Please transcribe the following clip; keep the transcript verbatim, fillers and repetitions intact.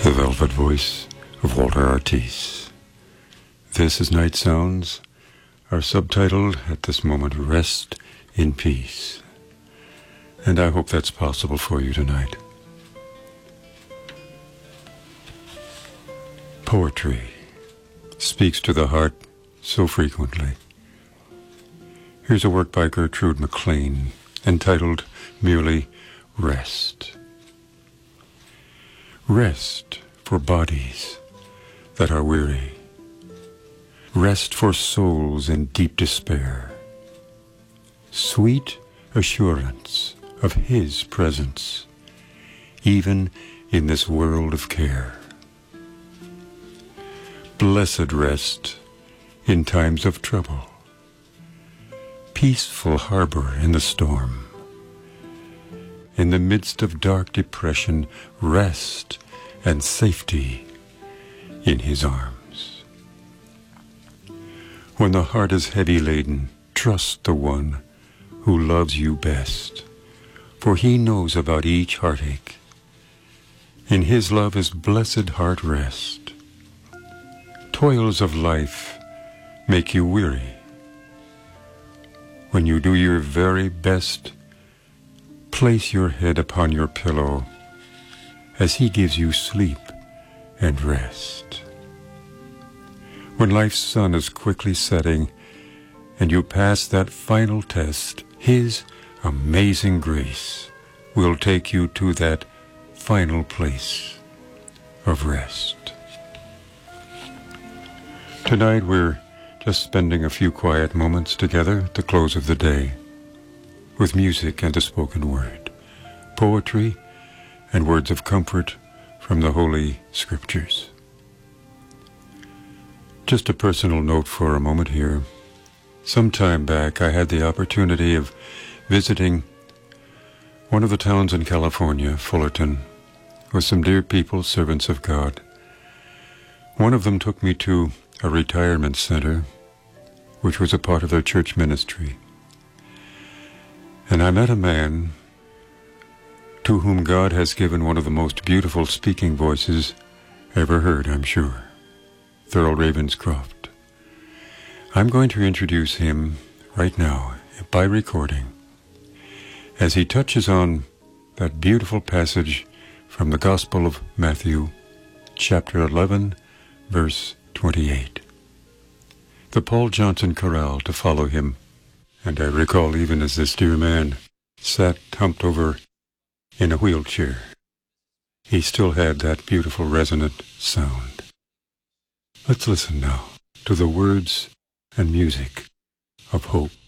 the velvet voice of Walter Ortiz. This is Night Sounds, are subtitled at this moment, Rest in Peace. And I hope that's possible for you tonight. Poetry speaks to the heart so frequently. Here's a work by Gertrude McLean entitled merely Rest. Rest for bodies that are weary. Rest for souls in deep despair. Sweet assurance of His presence, even in this world of care. Blessed rest in times of trouble. Peaceful harbor in the storm. In the midst of dark depression, rest and safety in His arms. When the heart is heavy laden, trust the one who loves you best, for He knows about each heartache. In His love is blessed heart rest. Toils of life make you weary. When you do your very best, place your head upon your pillow as He gives you sleep and rest. When life's sun is quickly setting and you pass that final test, His amazing grace will take you to that final place of rest. Tonight we're just spending a few quiet moments together at the close of the day, with music and a spoken word, poetry and words of comfort from the Holy Scriptures. Just a personal note for a moment here. Some time back I had the opportunity of visiting one of the towns in California, Fullerton, with some dear people, servants of God. One of them took me to a retirement center, which was a part of their church ministry. And I met a man to whom God has given one of the most beautiful speaking voices ever heard, I'm sure, Thurl Ravenscroft. I'm going to introduce him right now by recording as he touches on that beautiful passage from the Gospel of Matthew, chapter eleven, verse twenty-eight. The Paul Johnson chorale to follow him. And I recall even as this dear man sat humped over in a wheelchair, he still had that beautiful resonant sound. Let's listen now to the words and music of hope.